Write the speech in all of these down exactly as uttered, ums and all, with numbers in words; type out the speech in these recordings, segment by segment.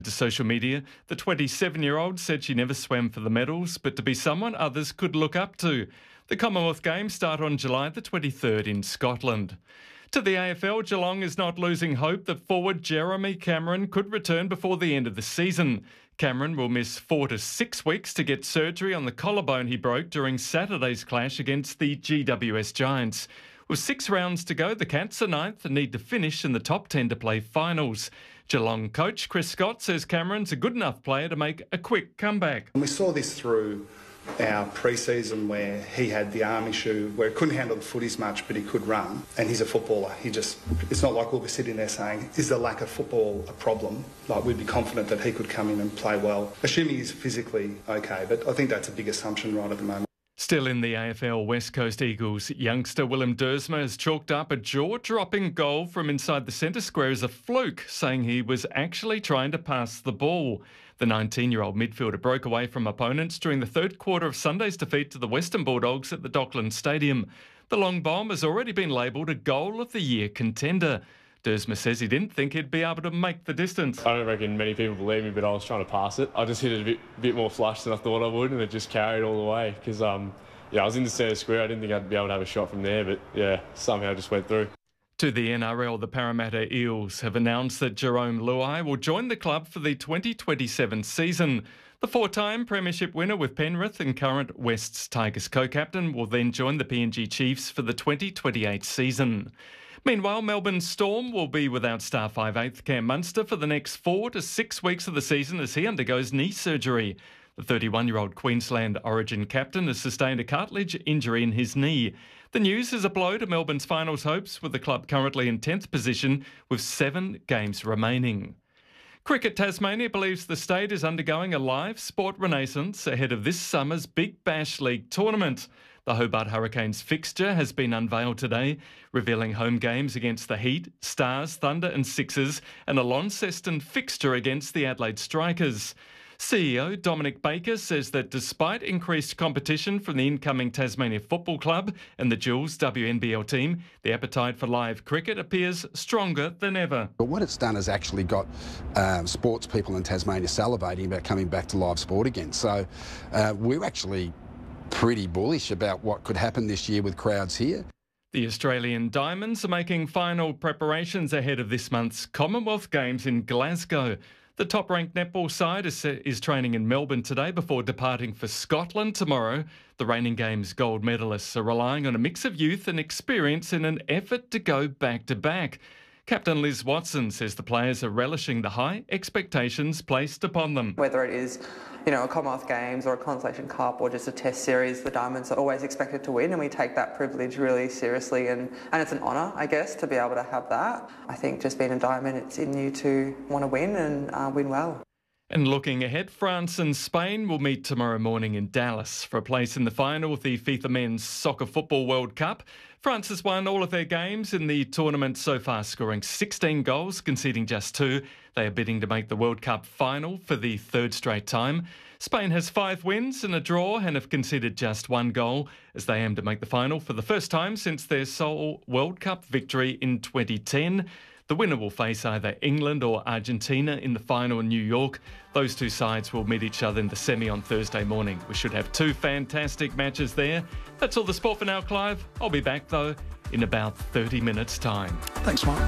To social media, the twenty-seven-year-old said she never swam for the medals, but to be someone others could look up to. The Commonwealth Games start on July the twenty-third in Scotland. To the A F L, Geelong is not losing hope that forward Jeremy Cameron could return before the end of the season. Cameron will miss four to six weeks to get surgery on the collarbone he broke during Saturday's clash against the G W S Giants. With six rounds to go, the Cats are ninth and need to finish in the top ten to play finals. Geelong coach Chris Scott says Cameron's a good enough player to make a quick comeback. And we saw this through our pre-season where he had the arm issue where he couldn't handle the footies much, but he could run. And he's a footballer. He just, it's not like we'll be sitting there saying, is the lack of football a problem? Like, we'd be confident that he could come in and play well, assuming he's physically okay. But I think that's a big assumption right at the moment. Still in the A F L, West Coast Eagles youngster Willem Dersma has chalked up a jaw-dropping goal from inside the centre square as a fluke, saying he was actually trying to pass the ball. The nineteen-year-old midfielder broke away from opponents during the third quarter of Sunday's defeat to the Western Bulldogs at the Docklands Stadium. The long bomb has already been labelled a Goal of the Year contender. Dersma says he didn't think he'd be able to make the distance. I don't reckon many people believe me, but I was trying to pass it. I just hit it a bit, bit more flush than I thought I would, and it just carried all the way. Because um, yeah, I was in the centre square. I didn't think I'd be able to have a shot from there, but yeah, somehow just went through. To the N R L, the Parramatta Eels have announced that Jerome Luai will join the club for the twenty twenty-seven season. The four-time premiership winner with Penrith and current Wests Tigers co-captain will then join the P N G Chiefs for the twenty twenty-eight season. Meanwhile, Melbourne Storm will be without star five eighth Cam Munster for the next four to six weeks of the season as he undergoes knee surgery. The thirty-one-year-old Queensland Origin captain has sustained a cartilage injury in his knee. The news is a blow to Melbourne's finals hopes, with the club currently in tenth position with seven games remaining. Cricket Tasmania believes the state is undergoing a live sport renaissance ahead of this summer's Big Bash League tournament. The Hobart Hurricanes fixture has been unveiled today, revealing home games against the Heat, Stars, Thunder and Sixers, and a Launceston fixture against the Adelaide Strikers. C E O Dominic Baker says that despite increased competition from the incoming Tasmania Football Club and the Jules W N B L team, the appetite for live cricket appears stronger than ever. But what it's done is actually got um, sports people in Tasmania salivating about coming back to live sport again. So uh, we're actually pretty bullish about what could happen this year with crowds here. The Australian Diamonds are making final preparations ahead of this month's Commonwealth Games in Glasgow. The top-ranked netball side is, is training in Melbourne today before departing for Scotland tomorrow. The reigning Games gold medalists are relying on a mix of youth and experience in an effort to go back-to-back. Captain Liz Watson says the players are relishing the high expectations placed upon them. Whether it is, you know, a Commonwealth Games or a Consolation Cup or just a test series, the Diamonds are always expected to win, and we take that privilege really seriously, and, and it's an honour, I guess, to be able to have that. I think just being a Diamond, it's in you to want to win and uh, win well. And looking ahead, France and Spain will meet tomorrow morning in Dallas for a place in the final of the FIFA Men's Soccer Football World Cup. France has won all of their games in the tournament so far, scoring sixteen goals, conceding just two. They are bidding to make the World Cup final for the third straight time. Spain has five wins and a draw and have conceded just one goal as they aim to make the final for the first time since their sole World Cup victory in twenty ten. The winner will face either England or Argentina in the final in New York. Those two sides will meet each other in the semi on Thursday morning. We should have two fantastic matches there. That's all the sport for now, Clive. I'll be back, though, in about thirty minutes' time. Thanks, Mark.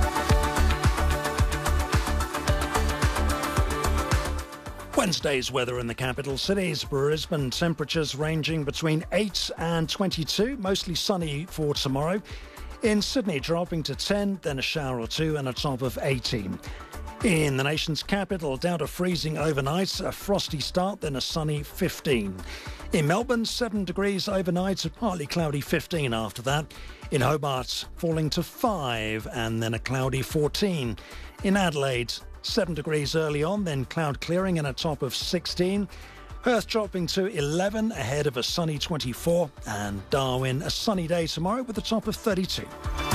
Wednesday's weather in the capital cities. Brisbane, temperatures ranging between eight and twenty-two, mostly sunny for tomorrow. In Sydney, dropping to ten, then a shower or two and a top of eighteen. In the nation's capital, down to freezing overnight, a frosty start, then a sunny fifteen. In Melbourne, seven degrees overnight, a partly cloudy fifteen after that. In Hobart, falling to five and then a cloudy fourteen. In Adelaide, seven degrees early on, then cloud clearing and a top of sixteen. Perth dropping to eleven ahead of a sunny twenty-four, and Darwin a sunny day tomorrow with a top of thirty-two.